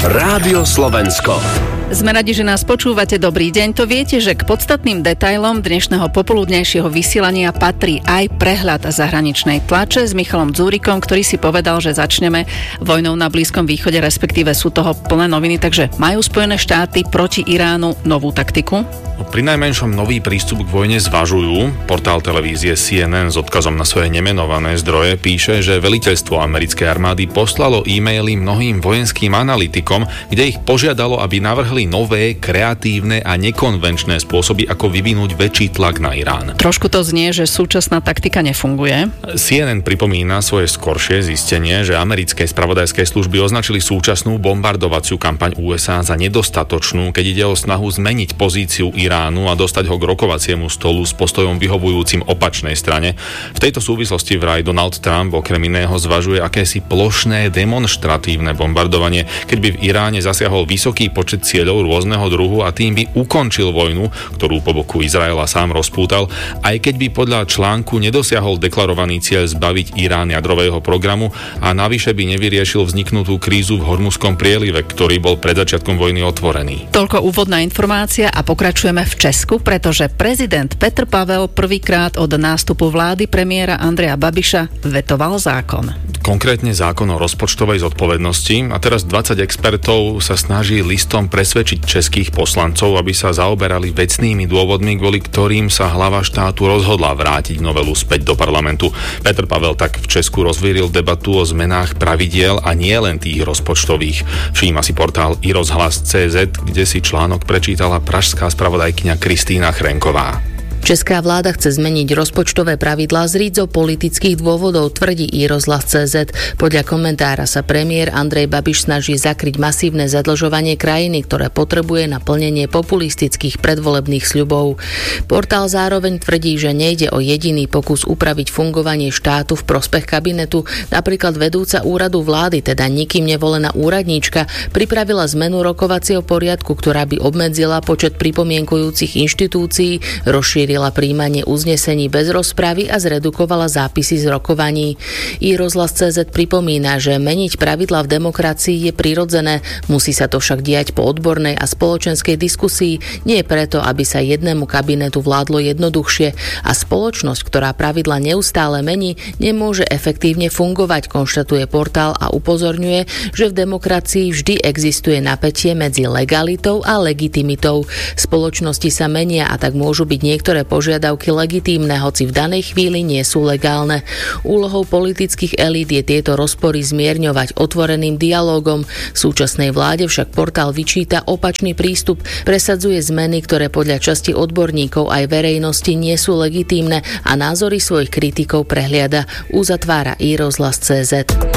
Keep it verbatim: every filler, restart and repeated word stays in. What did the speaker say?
Rádio Slovensko. Sme radi, že nás počúvate. Dobrý deň. To viete, že k podstatným detailom dnešného popoludnejšieho vysielania patrí aj prehľad zahraničnej tlače s Michalom Dzúrikom, ktorý si povedal, že začneme vojnou na Blízkom východe, respektíve sú toho plné noviny, takže majú Spojené štáty proti Iránu novú taktiku? Pri najmenšom nový prístup k vojne zvažujú. Portál televízie C N N s odkazom na svoje nemenované zdroje píše, že veliteľstvo americkej armády poslalo e-maily mnohým vojenským analytikom, kde ich požiadalo, aby navrhli nové, kreatívne a nekonvenčné spôsoby, ako vyvinúť väčší tlak na Irán. Trošku to znie, že súčasná taktika nefunguje. C N N pripomína svoje skoršie zistenie, že americké spravodajské služby označili súčasnú bombardovaciu kampaň U S A za nedostatočnú, keď ide o snahu zmeniť pozíciu Iránu a dostať ho k rokovaciemu stolu s postojom vyhovujúcim opačnej strane. V tejto súvislosti vraj Donald Trump okrem iného zvažuje akési plošné demonštratívne bombardovanie, keď by v Iráne zasiahol vysoký počet cieľov rôzneho druhu a tým by ukončil vojnu, ktorú po boku Izraela sám rozpútal, aj keď by podľa článku nedosiahol deklarovaný cieľ zbaviť Irán jadrového programu a navyše by nevyriešil vzniknutú krízu v Hormuzskom prielive, ktorý bol pred začiatkom vojny otvorený. Toľko úvodná informácia a pokračujeme v Česku, pretože prezident Petr Pavel prvýkrát od nástupu vlády premiéra Andreja Babiša vetoval zákon. Konkrétne zákon o rozpočtovej zodpovednosti a teraz dvadsať expertov sa snaží listom presvedčiť českých poslancov, aby sa zaoberali vecnými dôvodmi, kvôli ktorým sa hlava štátu rozhodla vrátiť novelu späť do parlamentu. Petr Pavel tak v Česku rozvíril debatu o zmenách pravidiel a nie len tých rozpočtových. Všíma si portál i rozhlas bodka cé zet, kde si článok prečítala pražská spravodajkyňa Kristýna Chrenková. Česká vláda chce zmeniť rozpočtové pravidlá z rídzo politických dôvodov, tvrdí i rozhlas bodka cé zet. Podľa komentára sa premiér Andrej Babiš snaží zakryť masívne zadlžovanie krajiny, ktoré potrebuje na plnenie populistických predvolebných sľubov. Portál zároveň tvrdí, že nejde o jediný pokus upraviť fungovanie štátu v prospech kabinetu. Napríklad vedúca úradu vlády, teda nikým nevolená úradníčka, pripravila zmenu rokovacieho poriadku, ktorá by obmedzila počet pripomienkujúcich inštitúcií, rozšírila príjmanie uznesení bez rozpravy a zredukovala zápisy z rokovaní. I rozhlas bodka cé zet pripomína, že meniť pravidlá v demokracii je prirodzené, musí sa to však diať po odbornej a spoločenskej diskusii, nie preto, aby sa jednému kabinetu vládlo jednoduchšie a spoločnosť, ktorá pravidlá neustále mení, nemôže efektívne fungovať, konštatuje portál a upozorňuje, že v demokracii vždy existuje napätie medzi legalitou a legitimitou. Spoločnosti sa menia a tak môžu byť niektoré požiadavky legitímne, hoci v danej chvíli nie sú legálne. Úlohou politických elít je tieto rozpory zmierňovať otvoreným dialógom. Súčasnej vláde však portál vyčíta opačný prístup, presadzuje zmeny, ktoré podľa časti odborníkov aj verejnosti nie sú legitímne a názory svojich kritikov prehliada, uzatvára i rozhlas bodka cé zet.